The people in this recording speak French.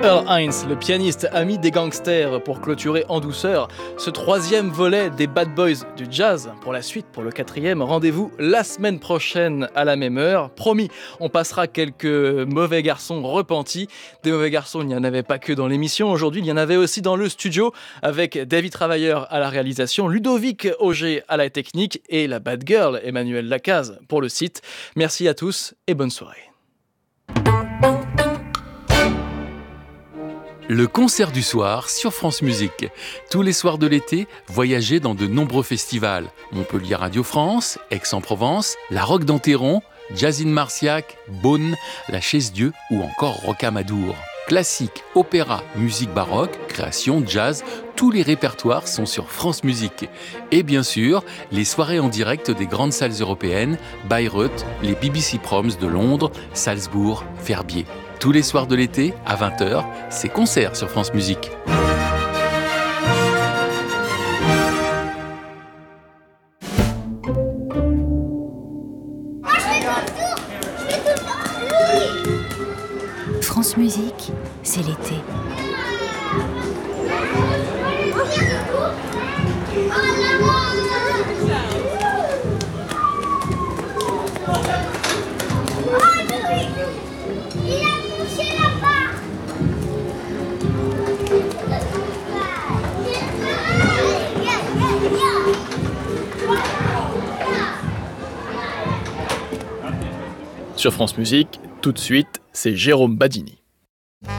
Earl Hines, le pianiste ami des gangsters, pour clôturer en douceur ce 3e volet des Bad Boys du jazz. Pour la suite, pour le 4e, rendez-vous la semaine prochaine à la même heure. Promis, on passera quelques mauvais garçons repentis. Des mauvais garçons, il n'y en avait pas que dans l'émission. Aujourd'hui, il y en avait aussi dans le studio, avec David Travailleur à la réalisation, Ludovic Auger à la technique et la bad girl, Emmanuel Lacaze, pour le site. Merci à tous et bonne soirée. Le concert du soir sur France Musique. Tous les soirs de l'été, voyagez dans de nombreux festivals. Montpellier Radio France, Aix-en-Provence, la Roque d'Enterron, Jazzine Marciac, Beaune, la Chaise-Dieu ou encore Rocamadour. Classique, opéra, musique baroque, création, jazz, tous les répertoires sont sur France Musique. Et bien sûr, les soirées en direct des grandes salles européennes, Bayreuth, les BBC Proms de Londres, Salzbourg, Verbier. Tous les soirs de l'été, à 20h, c'est concert sur France Musique. France Musique, c'est l'été. Sur France Musique, tout de suite, c'est Jérôme Badini.